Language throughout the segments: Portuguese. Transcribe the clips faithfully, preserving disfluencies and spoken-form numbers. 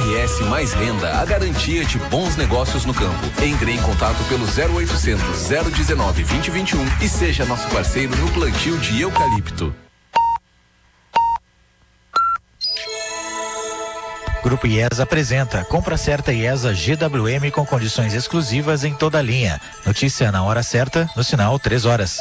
R S mais renda, a garantia de bons negócios no campo. Entre em contato pelo zero oitocentos, zero dezenove, vinte, vinte e um e seja nosso parceiro no plantio de eucalipto. Grupo IESA apresenta Compra Certa IESA G W M com condições exclusivas em toda a linha. Notícia na hora certa, no sinal três horas.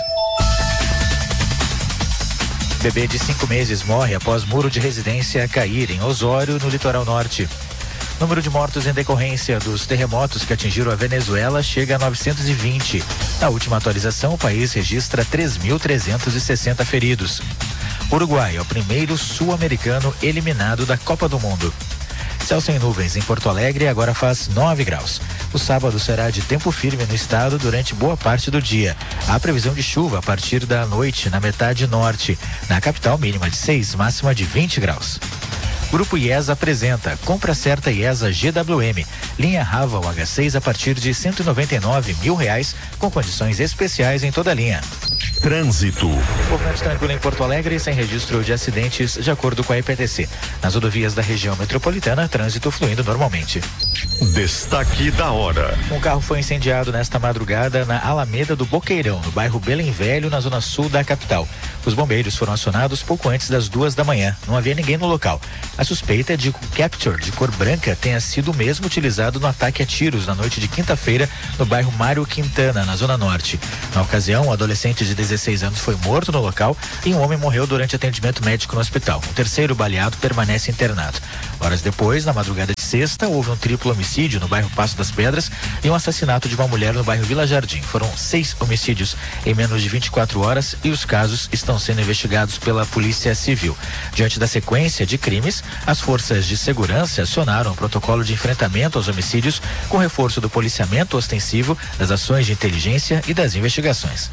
Bebê de cinco meses morre após muro de residência cair em Osório, no litoral norte. Número de mortos em decorrência dos terremotos que atingiram a Venezuela chega a novecentos e vinte. Na última atualização, o país registra três mil trezentos e sessenta feridos. Uruguai é o primeiro sul-americano eliminado da Copa do Mundo. Céu sem nuvens em Porto Alegre, agora faz nove graus. O sábado será de tempo firme no estado durante boa parte do dia. Há previsão de chuva a partir da noite na metade norte. Na capital, mínima de seis, máxima de vinte graus. Grupo IESA apresenta Compra Certa IESA G W M. Linha Raval H seis a partir de cento e noventa e nove mil reais, com condições especiais em toda a linha. Trânsito. Movimento tranquilo em Porto Alegre, sem registro de acidentes, de acordo com a E P T C. Nas rodovias da região metropolitana, trânsito fluindo normalmente. Destaque da hora. Um carro foi incendiado nesta madrugada na Alameda do Boqueirão, no bairro Belém Velho, na zona sul da capital. Os bombeiros foram acionados pouco antes das duas da manhã. Não havia ninguém no local. A suspeita é de que o Captur de cor branca tenha sido o mesmo utilizado no ataque a tiros na noite de quinta-feira no bairro Mário Quintana, na zona norte. Na ocasião, um adolescente de dezesseis anos foi morto no local e um homem morreu durante atendimento médico no hospital. O terceiro baleado permanece internado. Horas depois, na madrugada de sexta, houve um triplo homicídio no bairro Passo das Pedras e um assassinato de uma mulher no bairro Vila Jardim. Foram seis homicídios em menos de vinte e quatro horas e os casos estão sendo investigados pela Polícia Civil. Diante da sequência de crimes, as forças de segurança acionaram o protocolo de enfrentamento aos homicídios com reforço do policiamento ostensivo, das ações de inteligência e das investigações.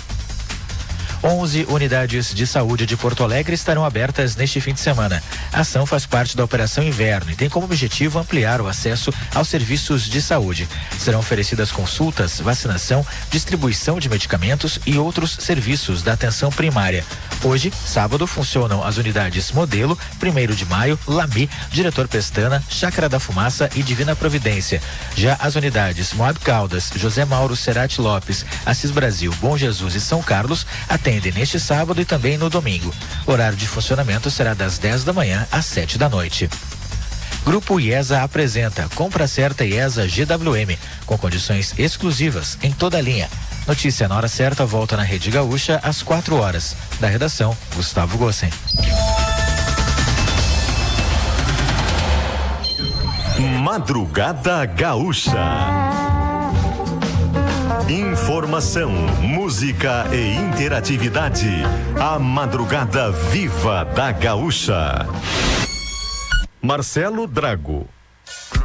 onze unidades de saúde de Porto Alegre estarão abertas neste fim de semana. A ação faz parte da Operação Inverno e tem como objetivo ampliar o acesso aos serviços de saúde. Serão oferecidas consultas, vacinação, distribuição de medicamentos e outros serviços da atenção primária. Hoje, sábado, funcionam as unidades Modelo, primeiro de maio, Lami, Diretor Pestana, Chácara da Fumaça e Divina Providência. Já as unidades Moab Caldas, José Mauro Cerati Lopes, Assis Brasil, Bom Jesus e São Carlos atendem neste sábado e também no domingo. O horário de funcionamento será das dez da manhã às sete da noite. Grupo IESA apresenta Compra Certa IESA G W M, com condições exclusivas em toda a linha. Notícia na hora certa volta na Rede Gaúcha às quatro horas. Da redação, Gustavo Gossen. Madrugada Gaúcha. Informação, música e interatividade. A Madrugada Viva da Gaúcha. Marcelo Drago.